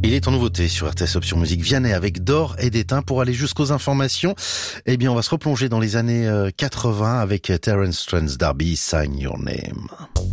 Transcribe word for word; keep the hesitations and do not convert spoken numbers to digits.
Il est en nouveauté sur R T S Option Musique Vianney avec d'or et d'étain. Pour aller jusqu'aux informations, eh bien, on va se replonger dans les années quatre-vingts avec Terence Trent D'Arby, Sign Your Name.